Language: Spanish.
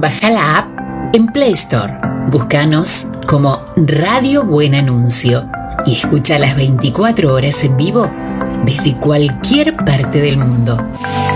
Baja la app en Play Store. Búscanos como Radio Buen Anuncio y escucha las 24 horas en vivo desde cualquier parte del mundo.